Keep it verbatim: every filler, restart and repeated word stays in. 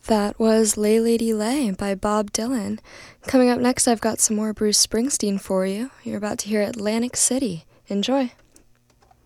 That was Lay Lady Lay by Bob Dylan. Coming up next, I've got some more Bruce Springsteen for you. You're about to hear Atlantic City. Enjoy.